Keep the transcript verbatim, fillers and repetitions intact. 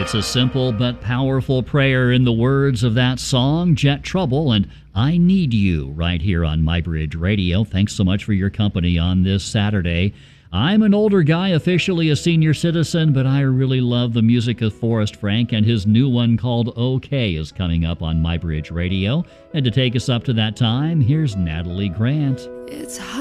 It's a simple but powerful prayer in the words of that song, Jet Trouble, and I Need You, right here on MyBridge Radio. Thanks so much for your company on this Saturday. I'm an older guy, officially a senior citizen, but I really love the music of Forrest Frank, and his new one called OK is coming up on MyBridge Radio. And to take us up to that time, here's Natalie Grant. It's